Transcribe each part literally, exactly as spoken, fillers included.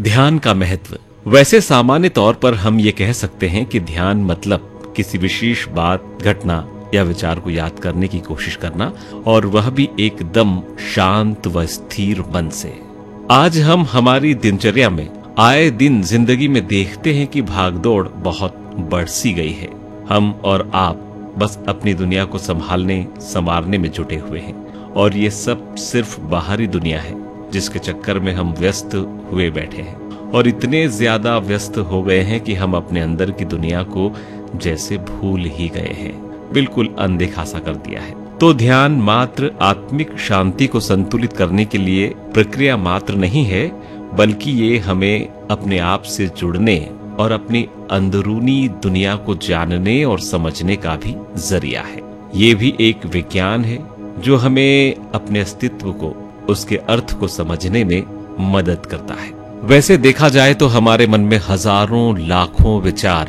ध्यान का महत्व। वैसे सामान्य तौर पर हम ये कह सकते हैं कि ध्यान मतलब किसी विशेष बात, घटना या विचार को याद करने की कोशिश करना, और वह भी एकदम शांत व स्थिर मन से। आज हम हमारी दिनचर्या में आए दिन जिंदगी में देखते हैं कि भागदौड़ बहुत बढ़ सी गई है। हम और आप बस अपनी दुनिया को संभालने संवारने में जुटे हुए हैं, और ये सब सिर्फ बाहरी दुनिया है जिसके चक्कर में हम व्यस्त हुए बैठे हैं, और इतने ज्यादा व्यस्त हो गए हैं कि हम अपने अंदर की दुनिया को जैसे भूल ही गए हैं, बिल्कुल अनदेखा सा कर दिया है। तो ध्यान मात्र आत्मिक शांति को संतुलित करने के लिए प्रक्रिया मात्र नहीं है, बल्कि ये हमें अपने आप से जुड़ने और अपनी अंदरूनी दुनिया को जानने और समझने का भी जरिया है। ये भी एक विज्ञान है जो हमें अपने अस्तित्व को, उसके अर्थ को समझने में मदद करता है। वैसे देखा जाए तो हमारे मन में हजारों लाखों विचार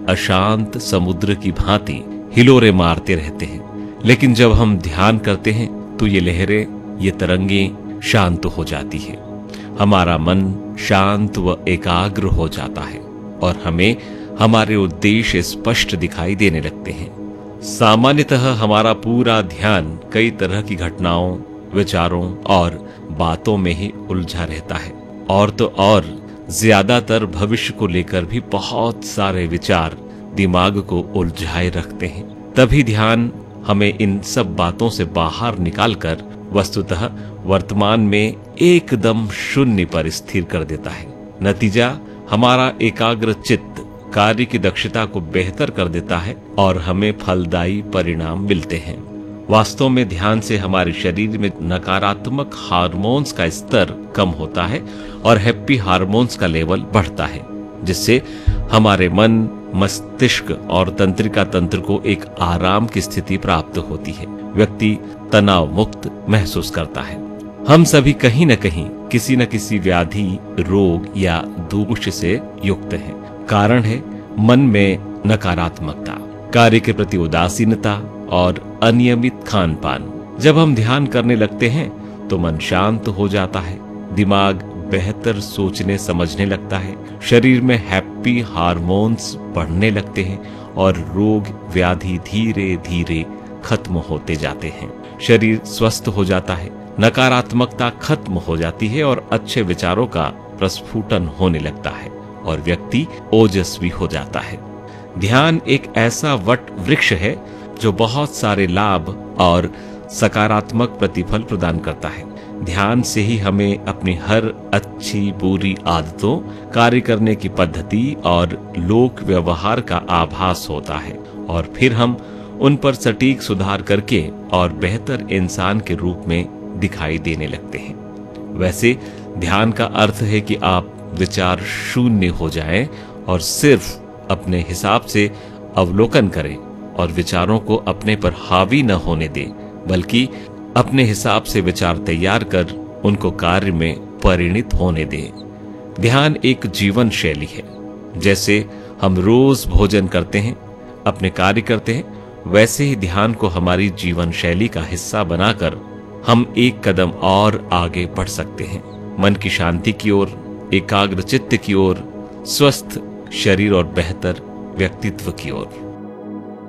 अशांत समुद्र की भांति हिलोरे मारते रहते हैं, लेकिन जब हम ध्यान करते हैं तो ये लहरें, ये तरंगें शांत हो जाती है। हमारा मन शांत व एकाग्र हो जाता है और हमें हमारे उद्देश्य स्पष्ट दिखाई देने लगते हैं। सामान्यतः हमारा पूरा ध्यान कई तरह की घटनाओं, विचारों और बातों में ही उलझा रहता है, और तो और ज्यादातर भविष्य को लेकर भी बहुत सारे विचार दिमाग को उलझाए रखते हैं। तभी ध्यान हमें इन सब बातों से बाहर निकालकर वस्तुतः वर्तमान में एकदम शून्य पर स्थिर कर देता है। नतीजा, हमारा एकाग्र चित्त कार्य की दक्षता को बेहतर कर देता है और हमें फलदायी परिणाम मिलते हैं। वास्तव में ध्यान से हमारे शरीर में नकारात्मक हार्मोन्स का स्तर कम होता है और हैप्पी हार्मोन्स का लेवल बढ़ता है, जिससे हमारे मन, मस्तिष्क और तंत्रिका तंत्र को एक आराम की स्थिति प्राप्त होती है। व्यक्ति तनाव मुक्त महसूस करता है। हम सभी कहीं न कहीं किसी न किसी व्याधि, रोग या दोष से युक्त हैं। कारण है मन में नकारात्मकता, कार्य के प्रति उदासीनता और अनियमित खान पान। जब हम ध्यान करने लगते हैं तो मन शांत हो जाता है, दिमाग बेहतर सोचने समझने लगता है, शरीर में हैप्पी हार्मोन्स बढ़ने लगते हैं और रोग व्याधि धीरे धीरे खत्म होते जाते हैं। शरीर स्वस्थ हो जाता है, नकारात्मकता खत्म हो जाती है और अच्छे विचारों का प्रस्फुटन होने लगता है और व्यक्ति ओजस्वी हो जाता है। ध्यान एक ऐसा वट वृक्ष है जो बहुत सारे लाभ और सकारात्मक प्रतिफल प्रदान करता है। ध्यान से ही हमें अपनी हर अच्छी बुरी आदतों, कार्य करने की पद्धति और लोक व्यवहार का आभास होता है, और फिर हम उन पर सटीक सुधार करके और बेहतर इंसान के रूप में दिखाई देने लगते हैं। वैसे ध्यान का अर्थ है कि आप विचार शून्य हो जाएं और सिर्फ अपने हिसाब से अवलोकन करें और विचारों को अपने पर हावी न होने दें, बल्कि अपने हिसाब से विचार तैयार कर उनको कार्य में परिणित होने दें। ध्यान एक जीवन शैली है। जैसे हम रोज भोजन करते हैं, अपने कार्य करते हैं, वैसे ही ध्यान को हमारी जीवन शैली का हिस्सा बनाकर हम एक कदम और आगे बढ़ सकते हैं, मन की शांति की ओर, एकाग्र चित्त की ओर, स्वस्थ शरीर और बेहतर व्यक्तित्व की ओर।